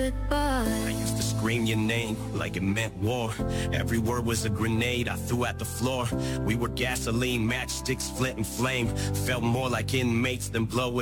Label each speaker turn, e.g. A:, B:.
A: goodbye.
B: I used to scream your name like it meant war. Every word was a grenade I threw at the floor. We were gasoline, matchsticks, flint and flame. Felt more like inmates than blow it